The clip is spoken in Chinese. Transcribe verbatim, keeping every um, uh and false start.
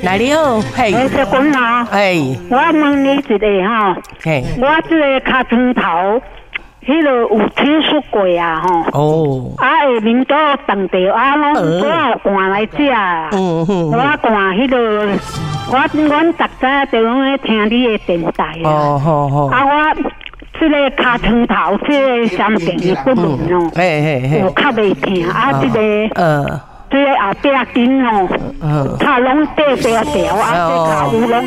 来你好，嘿， 哎，小君啊， 哎， 我问你一个哈， 嘿， 我这个尻川头，迄个有手术过啊吼， 哦， 啊下面都冻着啊，拢我有赶来食啊， 嗯嗯， 我赶迄个，我阮逐早就拢咧听你的电台啊， 哦，好好， 啊我这个尻川头，这个山病的不论哦， 嘿嘿嘿， 有较袂疼，啊这个。 呃， 这个后壁筋哦， 嗯。 它拢掉掉掉，啊，这脚有拢。